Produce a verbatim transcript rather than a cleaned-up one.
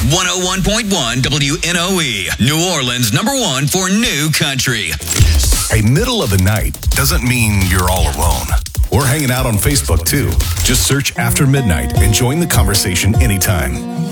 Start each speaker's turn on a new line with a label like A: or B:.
A: one oh one point one W N O E, New Orleans number one for new country.
B: Hey, middle of the night doesn't mean you're all alone. We're hanging out on Facebook too. Just search After Midnight and join the conversation anytime.